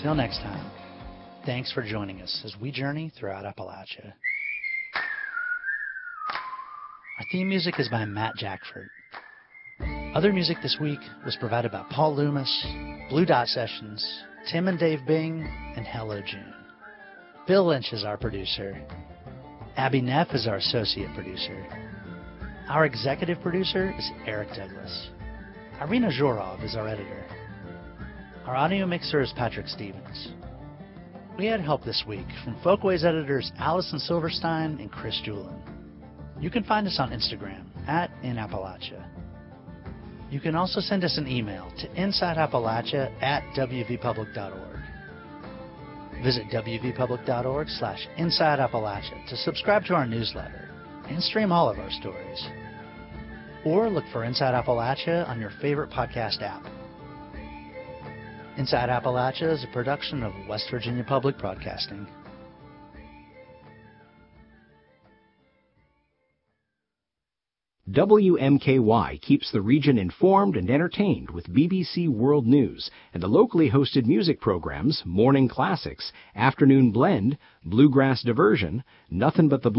Until next time, thanks for joining us as we journey throughout Appalachia. Our theme music is by Matt Jackford. Other music this week was provided by Paul Loomis, Blue Dot Sessions, Tim and Dave Bing, and Hello June. Bill Lynch is our producer. Abby Neff is our associate producer. Our executive producer is Eric Douglas. Irina Zhorov is our editor. Our audio mixer is Patrick Stevens. We had help this week from Folkways editors Allison Silverstein and Chris Julin. You can find us on Instagram @InAppalachia. You can also send us an email to insideappalachia@wvpublic.org. Visit wvpublic.org/InsideAppalachia to subscribe to our newsletter and stream all of our stories. Or look for Inside Appalachia on your favorite podcast app. Inside Appalachia is a production of West Virginia Public Broadcasting. WMKY keeps the region informed and entertained with BBC World News and the locally hosted music programs Morning Classics, Afternoon Blend, Bluegrass Diversion, Nothing But the